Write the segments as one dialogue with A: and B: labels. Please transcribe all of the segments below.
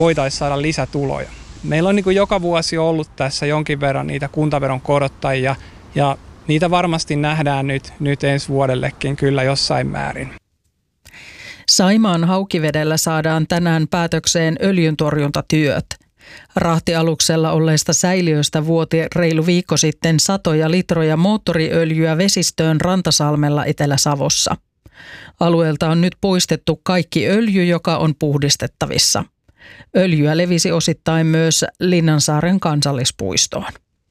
A: voitaisiin saada lisätuloja. Meillä on niin kuin joka vuosi ollut tässä jonkin verran niitä kuntaveron korottajia ja niitä varmasti nähdään nyt ensi vuodellekin kyllä jossain määrin.
B: Saimaan Haukivedellä saadaan tänään päätökseen öljyntorjuntatyöt. Rahtialuksella olleista säiliöistä vuoti reilu viikko sitten satoja litroja moottoriöljyä vesistöön Rantasalmella Etelä-Savossa. Alueelta on nyt poistettu kaikki öljy, joka on puhdistettavissa. Öljyä levisi osittain myös Linnansaaren kansallispuistoon.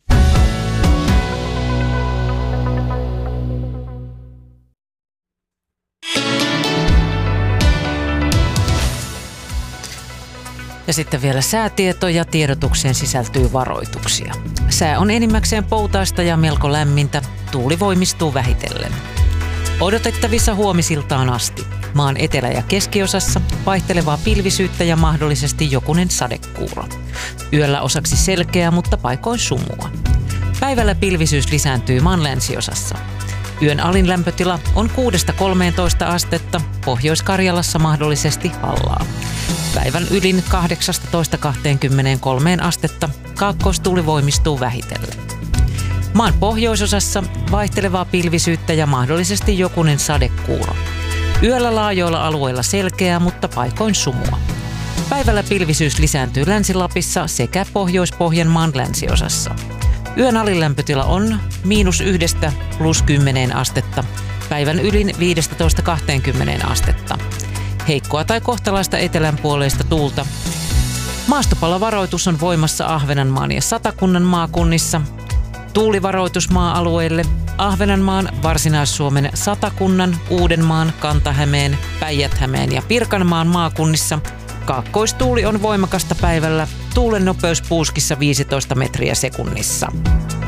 C: Ja sitten vielä säätieto ja tiedotukseen sisältyy varoituksia. Sää on enimmäkseen poutaista ja melko lämmintä. Tuuli voimistuu vähitellen. Odotettavissa huomisiltaan asti. Maan etelä- ja keskiosassa vaihtelevaa pilvisyyttä ja mahdollisesti jokunen sadekuuro. Yöllä osaksi selkeää, mutta paikoin sumua. Päivällä pilvisyys lisääntyy maan länsiosassa. Yön alin lämpötila on 6-13 astetta, Pohjois-Karjalassa mahdollisesti hallaa. Päivän ylin 18-23 astetta, kaakkoistuuli voimistuu vähitellen. Maan pohjoisosassa vaihtelevaa pilvisyyttä ja mahdollisesti jokunen sadekuuro. Yöllä laajoilla alueilla selkeää, mutta paikoin sumua. Päivällä pilvisyys lisääntyy Länsi-Lapissa sekä Pohjois-Pohjanmaan länsiosassa. Yön alilämpötila on -1 +10 astetta, päivän ylin 15-20 astetta. Heikkoa tai kohtalaista etelänpuoleista tuulta. Maastopalovaroitus on voimassa Ahvenanmaan ja Satakunnan maakunnissa. Tuulivaroitus maa-alueille Ahvenanmaan, Varsinais-Suomen, Satakunnan, Uudenmaan, Kanta-Hämeen, Päijät-Hämeen ja Pirkanmaan maakunnissa. Kaakkoistuuli on voimakasta päivällä, tuulen nopeus puuskissa 15 metriä sekunnissa.